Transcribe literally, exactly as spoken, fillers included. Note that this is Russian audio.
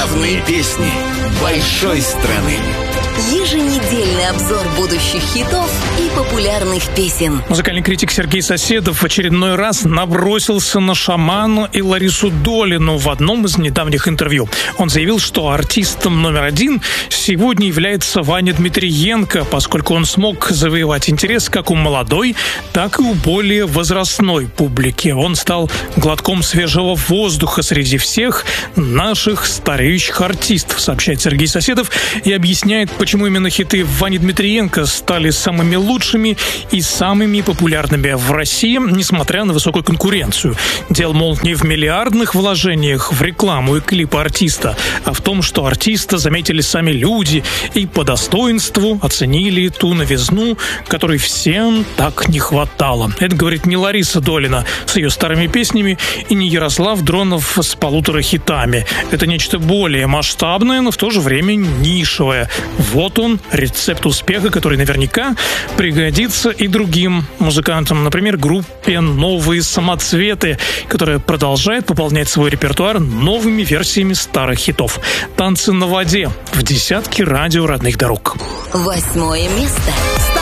Главные песни большой страны. Еженедельный обзор будущих хитов и популярных песен. Музыкальный критик Сергей Соседов в очередной раз набросился на Шаману и Ларису Долину в одном из недавних интервью. Он заявил, что артистом номер один сегодня является Ваня Дмитриенко, поскольку он смог завоевать интерес как у молодой, так и у более возрастной публики. Он стал глотком свежего воздуха среди всех наших стареющих артистов, сообщает Сергей Соседов, и объясняет, почему именно хиты Вани Дмитриенко стали самыми лучшими и самыми популярными в России, несмотря на высокую конкуренцию. Дело, мол, не в миллиардных вложениях в рекламу и клипы артиста, а в том, что артиста заметили сами люди и по достоинству оценили ту новизну, которой всем так не хватало. Это говорит не Лариса Долина с ее старыми песнями и не Ярослав Дронов с полутора хитами. Это нечто более масштабное, но в то же время нишевое. Вот он, рецепт успеха, который наверняка пригодится и другим музыкантам, например, группе «Новые самоцветы», которая продолжает пополнять свой репертуар новыми версиями старых хитов. «Танцы на воде» в десятке радио родных дорог. Восьмое место.